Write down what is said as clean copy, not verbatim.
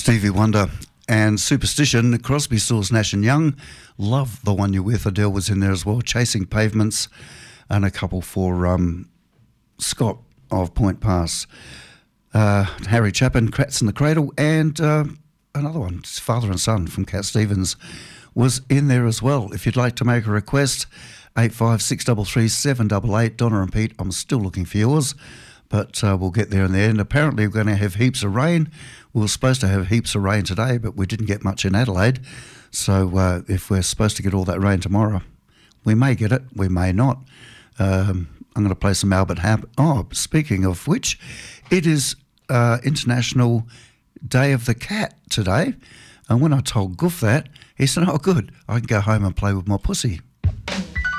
Stevie Wonder and Superstition, Crosby, Stills, Nash and Young. Love The One You're With. Adele was in there as well. Chasing Pavements, and a couple for Scott of Point Pass. Harry Chapin, Crats in the Cradle, and another one, Father and Son from Cat Stevens, was in there as well. If you'd like to make a request, 85633 788. Donna and Pete, I'm still looking for yours, but we'll get there in the end. Apparently we're going to have heaps of rain. We were supposed to have heaps of rain today, but we didn't get much in Adelaide. So if we're supposed to get all that rain tomorrow, we may get it, we may not. I'm going to play some Albert Hammond. Oh, speaking of which, it is International Day of the Cat today. And when I told Goof that, he said, oh, good, I can go home and play with my pussy.